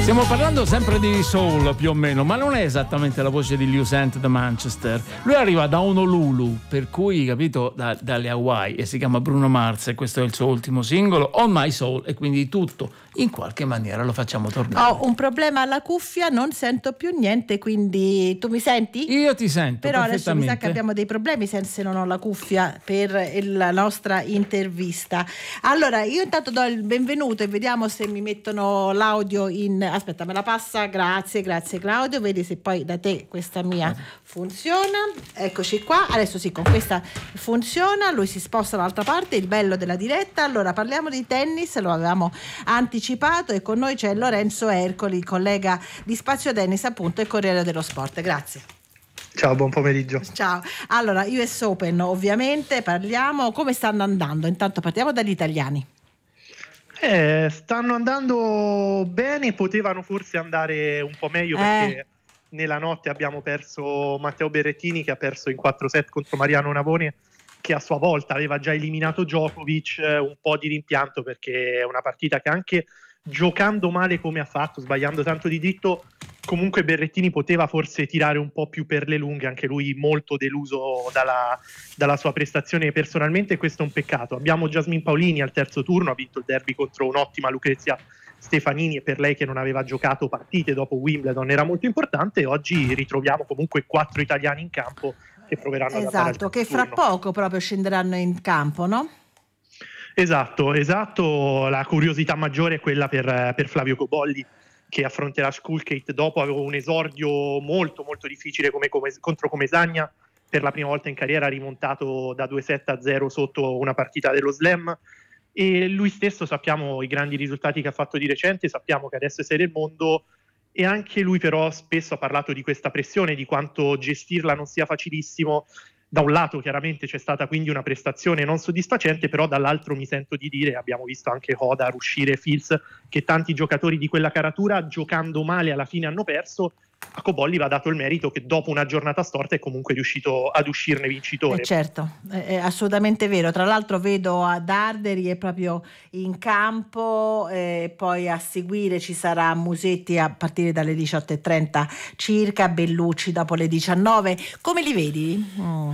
Stiamo parlando sempre di soul più o meno, ma non è esattamente la voce di Liu Sant da Manchester. Lui arriva da Honolulu, per cui, capito, dalle Hawaii, e si chiama Bruno Mars, e questo è il suo ultimo singolo, On My Soul, e quindi tutto in qualche maniera lo facciamo tornare. Ho un problema alla cuffia, non sento più niente, quindi tu mi senti? Io ti sento però adesso mi perfettamente. sa che abbiamo dei problemi se non ho la cuffia per la nostra intervista. Allora io intanto do il benvenuto e vediamo se mi mettono l'audio in... Aspetta, me la passa? Grazie Claudio, vedi se poi da te questa mia funziona. Eccoci qua, adesso sì, con questa funziona, lui si sposta dall'altra parte, il bello della diretta. Allora parliamo di tennis, lo avevamo anticipato, e con noi c'è Lorenzo Ercoli, collega di Spazio Tennis, appunto, e Corriere dello Sport. Grazie. Ciao, buon pomeriggio. Ciao. Allora, US Open, ovviamente parliamo, come stanno andando? Intanto partiamo dagli italiani. Stanno andando bene, potevano forse andare un po' meglio perché nella notte abbiamo perso Matteo Berrettini, che ha perso in 4 set contro Mariano Navone, che a sua volta aveva già eliminato Djokovic. Un po' di rimpianto, perché è una partita che anche giocando male come ha fatto, sbagliando tanto di dritto, comunque Berrettini poteva forse tirare un po' più per le lunghe, anche lui molto deluso dalla sua prestazione personalmente, e questo è un peccato. Abbiamo Jasmine Paolini al terzo turno, ha vinto il derby contro un'ottima Lucrezia Stefanini, e per lei che non aveva giocato partite dopo Wimbledon era molto importante. E oggi ritroviamo comunque 4 italiani in campo che proveranno ad andare al che fra poco proprio scenderanno in campo, no? Esatto, la curiosità maggiore è quella per Flavio Cobolli, che affronterà Skulkate dopo un esordio molto molto difficile contro Comesaña. Per la prima volta in carriera ha rimontato da 2-7-0 sotto una partita dello Slam, e lui stesso sappiamo i grandi risultati che ha fatto di recente, sappiamo che adesso è 6 del mondo, e anche lui però spesso ha parlato di questa pressione, di quanto gestirla non sia facilissimo. Da un lato chiaramente c'è stata quindi una prestazione non soddisfacente, però dall'altro mi sento di dire, abbiamo visto anche Hodar uscire, Fils, che tanti giocatori di quella caratura giocando male alla fine hanno perso. A Cobolli va dato il merito che dopo una giornata storta è comunque riuscito ad uscirne vincitore. Certo, è assolutamente vero. Tra l'altro vedo a Darderi è proprio in campo, poi a seguire ci sarà Musetti a partire dalle 18:30 circa, Bellucci dopo le 19. Come li vedi?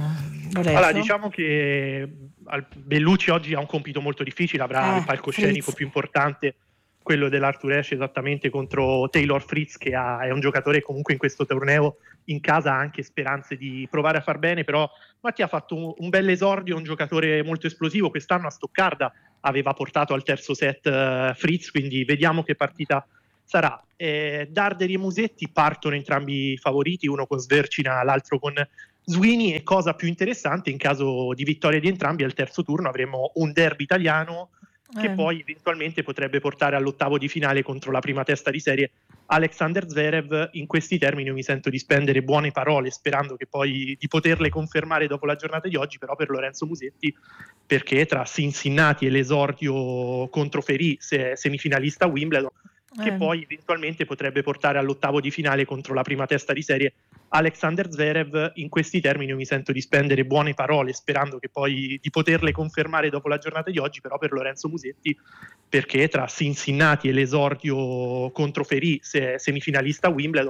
Allora, diciamo che Bellucci oggi ha un compito molto difficile, avrà il palcoscenico Fritz più importante, quello dell'Arthur Ashe, esattamente contro Taylor Fritz, che è un giocatore che comunque in questo torneo in casa ha anche speranze di provare a far bene. Però Mattia ha fatto un bel esordio, un giocatore molto esplosivo. Quest'anno a Stoccarda aveva portato al terzo set Fritz, quindi vediamo che partita sarà. Darderi e Musetti partono entrambi favoriti, uno con Svercina, l'altro con Sweeney, e cosa più interessante, in caso di vittoria di entrambi al terzo turno avremo un derby italiano che poi eventualmente potrebbe portare all'ottavo di finale contro la prima testa di serie Alexander Zverev. In questi termini io mi sento di spendere buone parole, sperando che poi di poterle confermare dopo la giornata di oggi, però per Lorenzo Musetti, perché tra Cincinnati e l'esordio contro Ferì, semifinalista a Wimbledon, che poi eventualmente potrebbe portare all'ottavo di finale contro la prima testa di serie Alexander Zverev. In questi termini io mi sento di spendere buone parole, sperando che poi di poterle confermare dopo la giornata di oggi, però per Lorenzo Musetti, perché tra Cincinnati e l'esordio contro Ferì, semifinalista a Wimbledon,